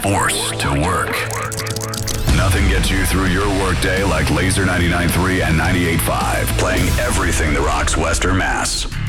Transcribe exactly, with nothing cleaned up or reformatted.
force to work. Nothing gets you through your workday like Laser ninety-nine point three and ninety-eight point five, playing everything that rocks Western Mass.